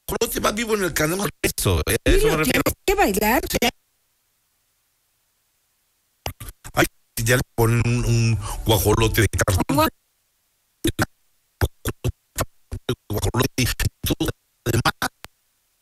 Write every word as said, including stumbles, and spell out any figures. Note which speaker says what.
Speaker 1: guajolote va vivo en el canal. Eso, eh,
Speaker 2: Emilio,
Speaker 1: eso me refiero.
Speaker 2: tienes que bailar.
Speaker 1: Ay, ya le ponen un, un guajolote de cartón.